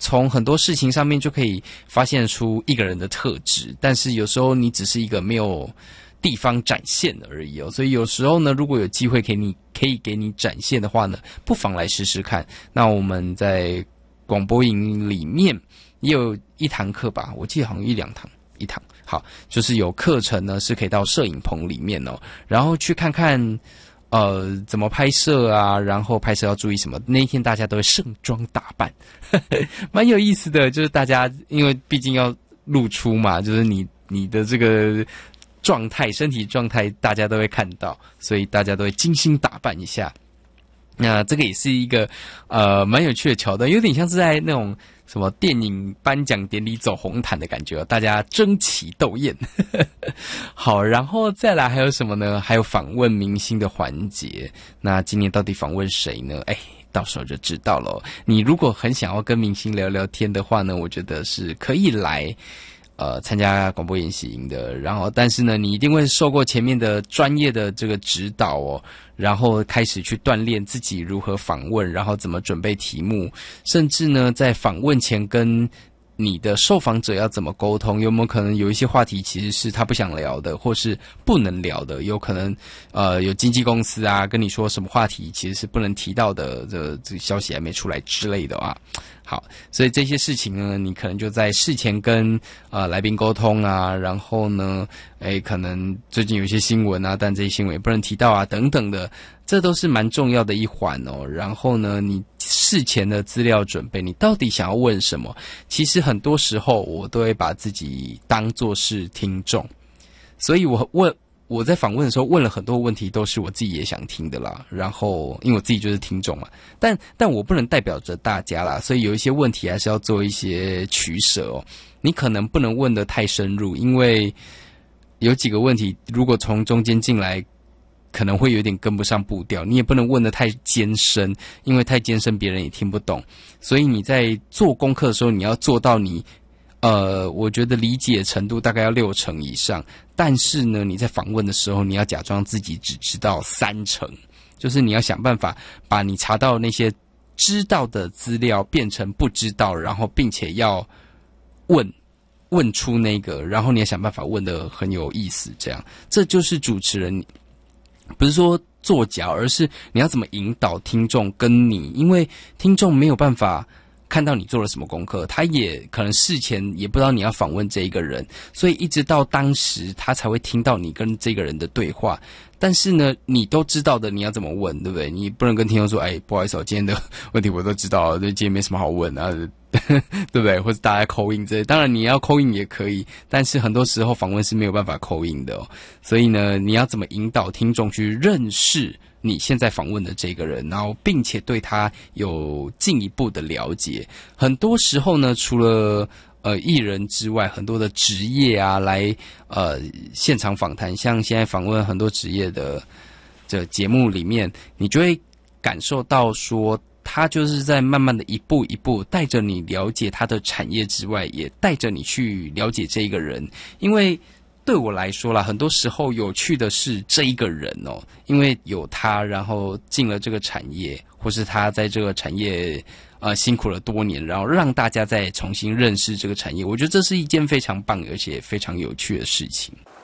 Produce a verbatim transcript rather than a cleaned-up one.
从很多事情上面就可以发现出一个人的特质，但是有时候你只是一个没有地方展现的而已哦。所以有时候呢，如果有机会给你可以给你展现的话呢，不妨来试试看。那我们在广播营里面也有一堂课吧，我记得好像一两堂，一堂。好，就是有课程呢，是可以到摄影棚里面哦，然后去看看，呃，怎么拍摄啊，然后拍摄要注意什么。那一天大家都会盛装打扮，呵呵，蛮有意思的。就是大家因为毕竟要露出嘛，就是你你的这个状态、身体状态，大家都会看到，所以大家都会精心打扮一下。那这个也是一个呃蛮有趣的桥段，有点像是在那种什么电影颁奖典礼走红毯的感觉，大家争奇斗艳。好，然后再来还有什么呢？还有访问明星的环节。那今年到底访问谁呢？哎，到时候就知道了。你如果很想要跟明星聊聊天的话呢，我觉得是可以来呃参加广播研习营的。然后但是呢，你一定会受过前面的专业的这个指导哦，然后开始去锻炼自己如何访问，然后怎么准备题目，甚至呢在访问前跟你的受访者要怎么沟通，有没有可能有一些话题其实是他不想聊的，或是不能聊的，有可能呃有经纪公司啊跟你说什么话题其实是不能提到的，这这消息还没出来之类的啊。好，所以这些事情呢，你可能就在事前跟呃来宾沟通啊，然后呢，哎，可能最近有一些新闻啊，但这些新闻也不能提到啊，等等的，这都是蛮重要的一环哦。然后呢，你事前的资料准备，你到底想要问什么？其实很多时候我都会把自己当作是听众，所以我问。我在访问的时候问了很多问题，都是我自己也想听的啦。然后，因为我自己就是听众嘛，但但我不能代表着大家啦，所以有一些问题还是要做一些取舍哦。你可能不能问得太深入，因为有几个问题，如果从中间进来，可能会有点跟不上步调。你也不能问得太艰深，因为太艰深别人也听不懂。所以你在做功课的时候，你要做到你。呃，我觉得理解程度大概要六成以上，但是呢，你在访问的时候，你要假装自己只知道三成，就是你要想办法把你查到那些知道的资料变成不知道，然后并且要问问出那个，然后你要想办法问得很有意思，这样，这就是主持人，不是说作假，而是你要怎么引导听众跟你，因为听众没有办法。看到你做了什么功课，他也可能事前也不知道你要访问这一个人，所以一直到当时他才会听到你跟这个人的对话。但是呢，你都知道的，你要怎么问，对不对？你不能跟听众说，哎，不好意思，我今天的问题我都知道了，对，今天没什么好问啊，对不对？或者大家call in之类，当然你要call in也可以，但是很多时候访问是没有办法call in的哦。所以呢，你要怎么引导听众去认识你现在访问的这个人，然后并且对他有进一步的了解。很多时候呢，除了呃艺人之外，很多的职业啊来呃现场访谈，像现在访问很多职业的这节目里面，你就会感受到说他就是在慢慢的一步一步带着你了解他的产业之外，也带着你去了解这一个人。因为对我来说啦，很多时候有趣的是这一个人哦，因为有他，然后进了这个产业，或是他在这个产业呃辛苦了多年，然后让大家再重新认识这个产业，我觉得这是一件非常棒而且非常有趣的事情。